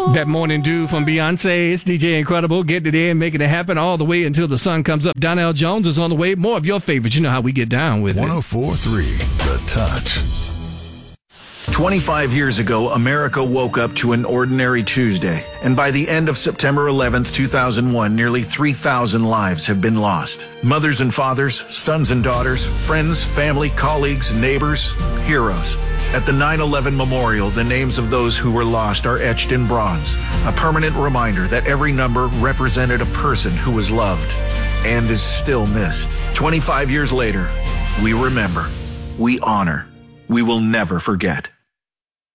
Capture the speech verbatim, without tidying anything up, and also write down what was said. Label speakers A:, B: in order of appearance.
A: That Morning Dew from Beyonce. It's D J Incredible. Getting it in, making it happen all the way until the sun comes up. Donnell Jones is on the way. More of your favorites. You know how we get down with it.
B: one oh four point three The Touch.
C: twenty-five years ago, America woke up to an ordinary Tuesday, and by the end of September eleventh, two thousand one, nearly three thousand lives have been lost. Mothers and fathers, sons and daughters, friends, family, colleagues, neighbors, heroes. At the nine eleven Memorial, the names of those who were lost are etched in bronze, a permanent reminder that every number represented a person who was loved and is still missed. twenty-five years later, we remember, we honor, we will never forget.